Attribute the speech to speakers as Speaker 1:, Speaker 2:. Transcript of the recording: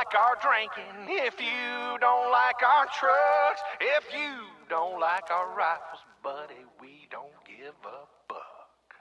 Speaker 1: like our drinking, if you don't like our trucks, if you don't like our rifles, buddy, we don't give a fuck.